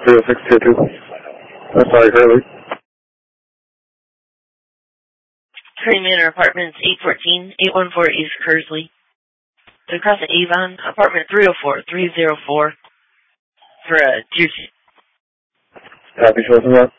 306 Tier 2. I'm sorry, Hurley. Curry Manor Apartments, 814 East Kersley. To cross at Avon, apartment 304 for a Tier 2. Copy, Schwarzenegger.